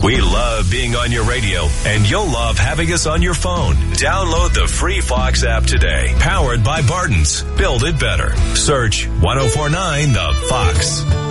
We love being on your radio, and you'll love having us on your phone. Download the free Fox app today. Powered by Barton's. Build it better. Search 1049 The Fox.